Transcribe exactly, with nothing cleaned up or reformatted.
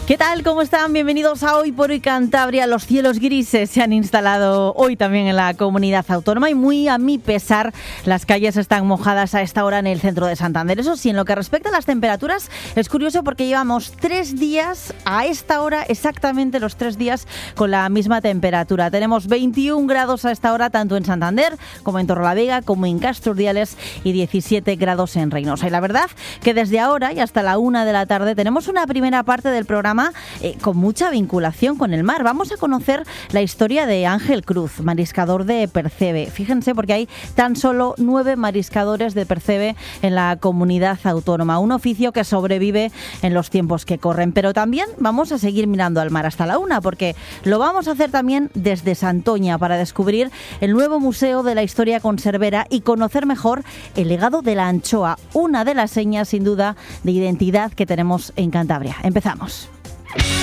¿Qué tal? ¿Cómo están? Bienvenidos a Hoy por Hoy Cantabria. Los cielos grises se han instalado hoy también en la comunidad autónoma y muy a mi pesar las calles están mojadas a esta hora en el centro de Santander. Eso sí, en lo que respecta a las temperaturas es curioso porque llevamos tres días a esta hora, exactamente los tres días con la misma temperatura. Tenemos veintiún grados a esta hora tanto en Santander como en Torrelavega como en Castro Urdiales y diecisiete grados en Reynosa. Y la verdad que desde ahora y hasta la una de la tarde tenemos una primera parte del programa Eh, con mucha vinculación con el mar. Vamos a conocer la historia de Ángel Cruz, mariscador de percebe. Fíjense, porque hay tan solo nueve mariscadores de percebe en la comunidad autónoma, un oficio que sobrevive en los tiempos que corren. Pero también vamos a seguir mirando al mar hasta la una, porque lo vamos a hacer también desde Santoña para descubrir el nuevo Museo de la Historia Conservera y conocer mejor el legado de la anchoa, una de las señas sin duda de identidad que tenemos en Cantabria. Empezamos.